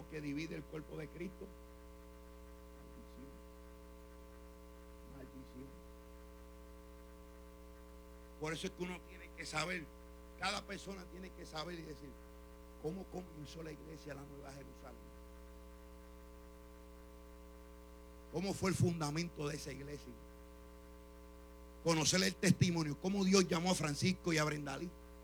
lo que divide el cuerpo de Cristo? Maldición. Maldición. Por eso es que uno tiene que saber, cada persona tiene que saber y decir, ¿cómo comenzó la iglesia, la Nueva Jerusalén? ¿Cómo fue el fundamento de esa iglesia? Conocer el testimonio, cómo Dios llamó a Francisco y a Brendalí.